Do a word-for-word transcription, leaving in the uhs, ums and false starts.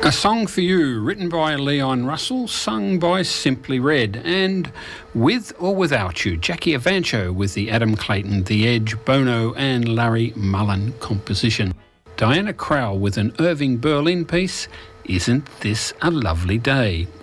A Song for You, written by Leon Russell, sung by Simply Red, and With or Without You, Jackie Evancho with the Adam Clayton, The Edge, Bono and Larry Mullen composition. Diana Krall with an Irving Berlin piece, Isn't This a Lovely Day?